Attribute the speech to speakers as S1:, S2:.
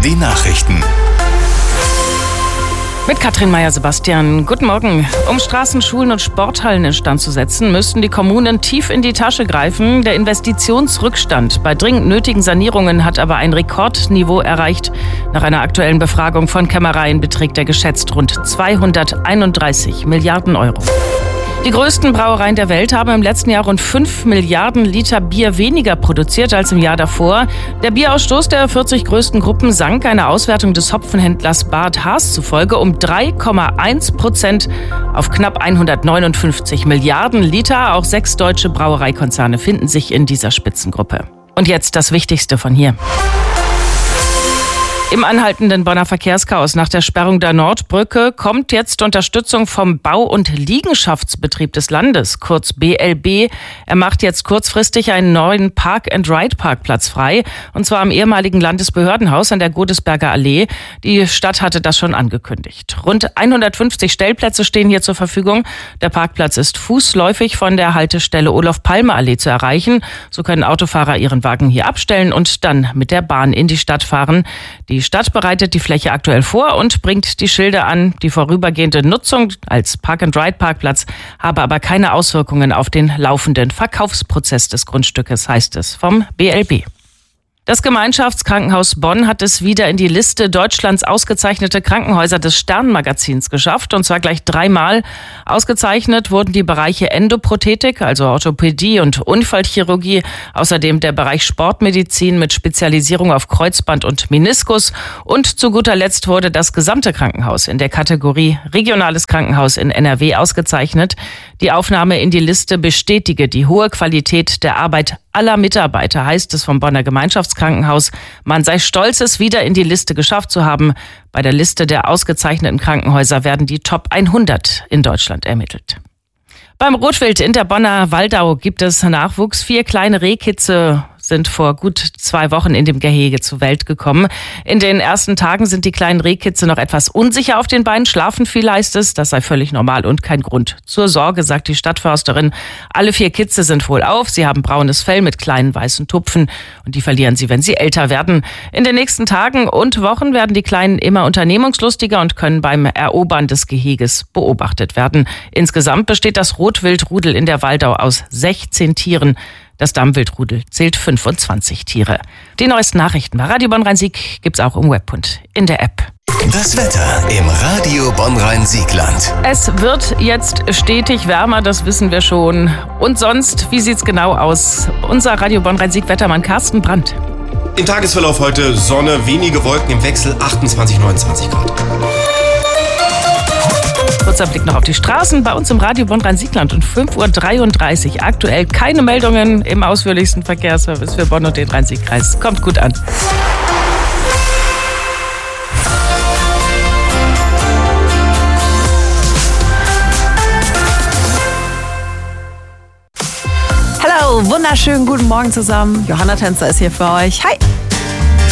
S1: die Nachrichten.
S2: Mit Katrin Meyer-Sebastian. Guten Morgen. Um Straßen, Schulen und Sporthallen instand zu setzen, müssten die Kommunen tief in die Tasche greifen. Der Investitionsrückstand bei dringend nötigen Sanierungen hat aber ein Rekordniveau erreicht. Nach einer aktuellen Befragung von Kämmereien beträgt er geschätzt rund 231 Milliarden Euro. Die größten Brauereien der Welt haben im letzten Jahr rund 5 Milliarden Liter Bier weniger produziert als im Jahr davor. Der Bierausstoß der 40 größten Gruppen sank einer Auswertung des Hopfenhändlers Bart Haas zufolge um 3,1% auf knapp 159 Milliarden Liter. Auch 6 deutsche Brauereikonzerne finden sich in dieser Spitzengruppe. Und jetzt das Wichtigste von hier. Im anhaltenden Bonner Verkehrschaos nach der Sperrung der Nordbrücke kommt jetzt Unterstützung vom Bau- und Liegenschaftsbetrieb des Landes, kurz BLB. Er macht jetzt kurzfristig einen neuen Park-and-Ride-Parkplatz frei, und zwar am ehemaligen Landesbehördenhaus an der Godesberger Allee. Die Stadt hatte das schon angekündigt. Rund 150 Stellplätze stehen hier zur Verfügung. Der Parkplatz ist fußläufig von der Haltestelle Olof-Palme-Allee zu erreichen. So können Autofahrer ihren Wagen hier abstellen und dann mit der Bahn in die Stadt fahren. Die Stadt bereitet die Fläche aktuell vor und bringt die Schilder an. Die vorübergehende Nutzung als Park-and-Ride-Parkplatz habe aber keine Auswirkungen auf den laufenden Verkaufsprozess des Grundstückes, heißt es vom BLB. Das Gemeinschaftskrankenhaus Bonn hat es wieder in die Liste Deutschlands ausgezeichnete Krankenhäuser des Stern-Magazins geschafft, und zwar gleich 3-mal. Ausgezeichnet wurden die Bereiche Endoprothetik, also Orthopädie und Unfallchirurgie, außerdem der Bereich Sportmedizin mit Spezialisierung auf Kreuzband und Meniskus, und zu guter Letzt wurde das gesamte Krankenhaus in der Kategorie Regionales Krankenhaus in NRW ausgezeichnet. Die Aufnahme in die Liste bestätige die hohe Qualität der Arbeit aller Mitarbeiter, heißt es vom Bonner Gemeinschaftskrankenhaus. Man sei stolz, es wieder in die Liste geschafft zu haben. Bei der Liste der ausgezeichneten Krankenhäuser werden die Top 100 in Deutschland ermittelt. Beim Rotwild in der Bonner Waldau gibt es Nachwuchs. 4 kleine Rehkitze sind vor gut 2 Wochen in dem Gehege zur Welt gekommen. In den ersten Tagen sind die kleinen Rehkitze noch etwas unsicher auf den Beinen, schlafen viel, heißt es. Das sei völlig normal und kein Grund zur Sorge, sagt die Stadtförsterin. Alle 4 Kitze sind wohlauf. Sie haben braunes Fell mit kleinen weißen Tupfen und die verlieren sie, wenn sie älter werden. In den nächsten Tagen und Wochen werden die Kleinen immer unternehmungslustiger und können beim Erobern des Geheges beobachtet werden. Insgesamt besteht das Rotwildrudel in der Waldau aus 16 Tieren. Das Dammwildrudel zählt 25 Tiere. Die neuesten Nachrichten bei Radio Bonn-Rhein-Sieg gibt's auch im Web und in der App.
S1: Das Wetter im Radio Bonn-Rhein-Siegland.
S2: Es wird jetzt stetig wärmer, das wissen wir schon. Und sonst, wie sieht's genau aus? Unser Radio Bonn-Rhein-Sieg-Wettermann Carsten Brandt.
S3: Im Tagesverlauf heute Sonne, wenige Wolken im Wechsel, 28, 29 Grad.
S2: Kurzer Blick noch auf die Straßen bei uns im Radio Bonn-Rhein-Siegland und 5:33 Uhr. Aktuell keine Meldungen im ausführlichsten Verkehrsservice für Bonn und den Rhein-Sieg-Kreis. Kommt gut an.
S4: Hallo, wunderschönen guten Morgen zusammen. Johanna Tänzer ist hier für euch. Hi!